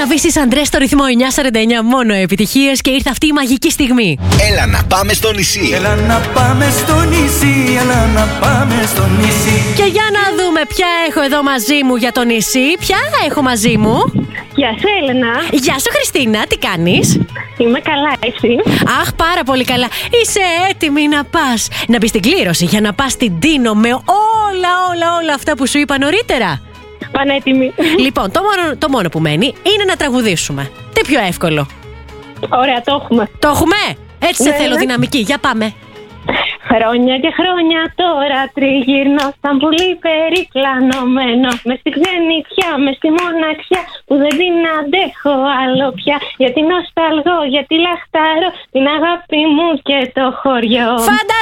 Ναβίσης Αντρέ στο ρυθμό 949, μόνο επιτυχίες, και ήρθε αυτή η μαγική στιγμή. Έλα να πάμε στο νησί. Έλα να πάμε στο νησί, έλα να πάμε στο νησί. Και για να δούμε ποια έχω εδώ μαζί μου για το νησί. Ποια έχω μαζί μου? Γεια σου, Έλενα. Γεια σου, Χριστίνα, τι κάνεις? Είμαι καλά, εσύ? Αχ, πάρα πολύ καλά. Είσαι έτοιμη να πας, να μπεις στην κλήρωση για να πας στην Τίνο με όλα αυτά που σου είπα νωρίτερα? Πανέτοιμη. Λοιπόν, το μόνο που μένει είναι να τραγουδήσουμε. Τι πιο εύκολο? Ωραία, το έχουμε. Το έχουμε? Έτσι σε Ναι, θέλω ναι. δυναμική. Για πάμε. Χρόνια και χρόνια τώρα τριγυρνώ σαν πουλί περικλανωμένο. Μες στη ξενιτιά, μες στη μοναξιά που δεν την αντέχω άλλο πια. Γιατί νοσταλγώ, γιατί λαχταρώ την αγάπη μου και το χωριό.